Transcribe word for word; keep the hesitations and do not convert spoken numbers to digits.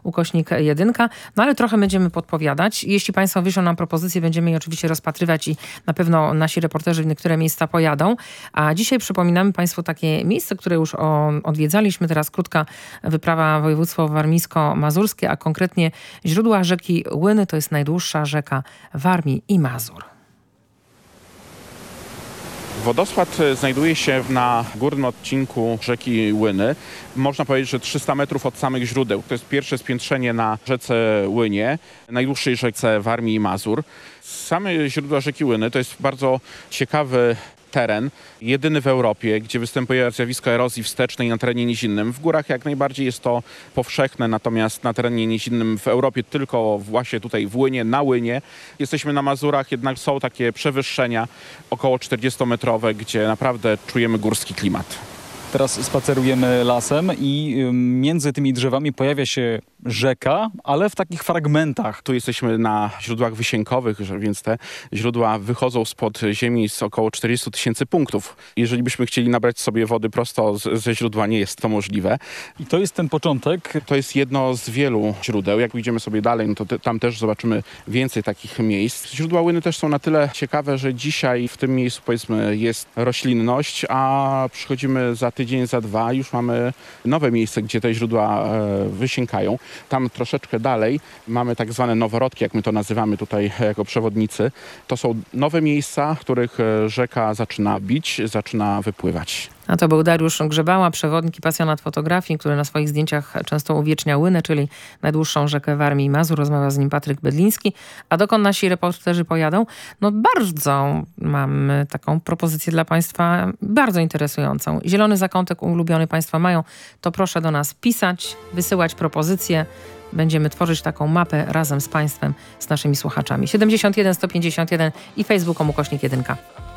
ukośnik jedynka. No ale trochę będziemy podpowiadać. Jeśli Państwo wyślą nam propozycje, będziemy je oczywiście rozpatrywać i na pewno nasi reporterzy w niektóre miejsca pojadą. A dzisiaj przypominamy Państwu takie miejsce, które już odwiedzaliśmy. Teraz krótka wyprawa województwo warmińsko-mazurskie, a konkretnie źródła rzeki Łyny. To jest najdłuższa rzeka Warmii i Mazur. Wodospad znajduje się na górnym odcinku rzeki Łyny. Można powiedzieć, że trzysta metrów od samych źródeł. To jest pierwsze spiętrzenie na rzece Łynie, najdłuższej rzece Warmii i Mazur. Same źródła rzeki Łyny to jest bardzo ciekawy teren, jedyny w Europie, gdzie występuje zjawisko erozji wstecznej na terenie nizinnym. W górach jak najbardziej jest to powszechne, natomiast na terenie nizinnym w Europie tylko właśnie tutaj w Łynie, na Łynie. Jesteśmy na Mazurach, jednak są takie przewyższenia około czterdziestometrowe, gdzie naprawdę czujemy górski klimat. Teraz spacerujemy lasem i między tymi drzewami pojawia się rzeka, ale w takich fragmentach. Tu jesteśmy na źródłach wysiękowych, więc te źródła wychodzą spod ziemi z około czterdziestu tysięcy punktów. Jeżeli byśmy chcieli nabrać sobie wody prosto z, ze źródła, nie jest to możliwe. I to jest ten początek? To jest jedno z wielu źródeł. Jak pójdziemy sobie dalej, no to te, tam też zobaczymy więcej takich miejsc. Źródła Łyny też są na tyle ciekawe, że dzisiaj w tym miejscu, powiedzmy, jest roślinność, a przychodzimy za tydzień, za dwa, już mamy nowe miejsce, gdzie te źródła e, wysiękają. Tam troszeczkę dalej mamy tak zwane noworodki, jak my to nazywamy tutaj jako przewodnicy. To są nowe miejsca, w których rzeka zaczyna bić, zaczyna wypływać. A to był Dariusz Grzebała, przewodnik i pasjonat fotografii, który na swoich zdjęciach często uwiecznia Łynę, czyli najdłuższą rzekę Warmii i Mazur. Rozmawiał z nim Patryk Bydliński. A dokąd nasi reporterzy pojadą? No bardzo mam taką propozycję dla Państwa, bardzo interesującą. Zielony zakątek ulubiony Państwa mają, to proszę do nas pisać, wysyłać propozycje. Będziemy tworzyć taką mapę razem z Państwem, z naszymi słuchaczami. siedemdziesiąt jeden sto pięćdziesiąt jeden i facebookom ukośnik jedynka.